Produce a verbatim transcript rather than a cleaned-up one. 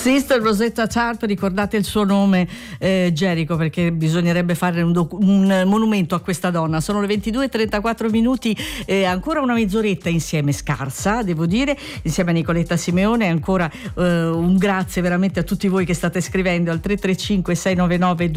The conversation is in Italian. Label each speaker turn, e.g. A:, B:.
A: Sister Rosetta Tharpe, ricordate il suo nome, eh, Gerico, perché bisognerebbe fare un, doc- un monumento a questa donna. Sono le ventidue e trentaquattro minuti, eh, ancora una mezz'oretta insieme, scarsa devo dire, insieme a Nicoletta Simeone. Ancora eh, un grazie veramente a tutti voi che state scrivendo al tre tre cinque sei nove nove